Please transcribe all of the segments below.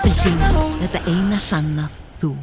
Þetta eina sannað þú.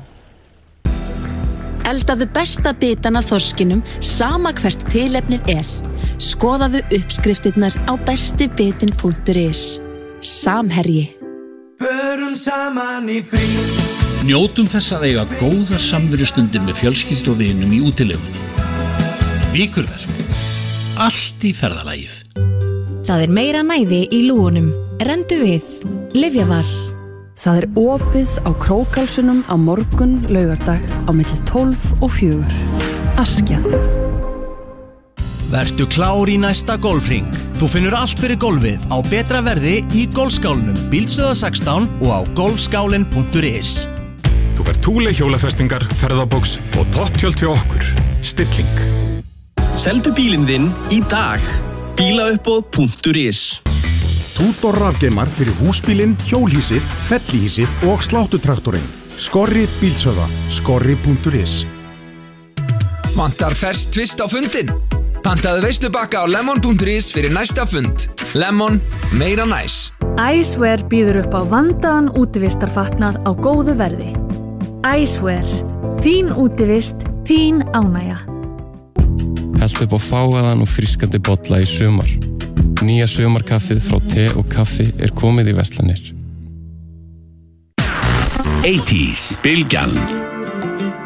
Eldaðu besta bitan af þorskinum sama hvert tilefnið er. Skoðaðu uppskriftirnar á bestibitin.is. Samherji. Förum saman í frí. Njótum þess að eiga góðar samverustundir með fjölskyldu og vinum í útilegunni. Vikurverk. Allt í ferðalagið. Það meira næði í lúgunum. Rendu við. Lyfjaval. Það opið á Krókalsunum á morgun laugardag á milli 12 og 4. Askja. Vertu klár í næsta golfhring. Þú finnur allt fyrir golfið á betra verði í golfskálunum Bíldstöðvar 16 og á golfskálin.is. Þú fær Thule hjólafestingar, ferðabox og topptjöld hjá okkur. Stilling. Seldu bílinn þinn í dag. Bílauppboð.is. Tudor rafgeimar fyrir húsbílinn, hjólhýsið, fellihýsið og sláttutraktorinn. Skorri Bíldstöðva. Skorri.is. Vantar ferskt tvist á fundin? Pantaðu veislubakka á lemon.is fyrir næsta fund. Lemon, meira næs. Icewear býður upp á vandaðan útivistarfatnað á góðu verði. Icewear. Þín útivist, þín ánægja. Held upp á fágaðan og frískandi bolla í sumar. Nýja sumarkaffið frá te og kaffi komið í verslanir. 80s, Bylgjan.